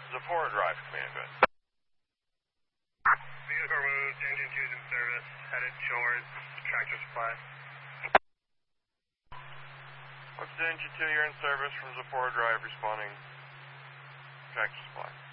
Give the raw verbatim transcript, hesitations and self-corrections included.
Zafora Drive, command, go ahead. Vehicle Road, engine two's in service, headed shores, tractor supply. What's the engine two, you're in service from Zafora Drive, responding tractor supply.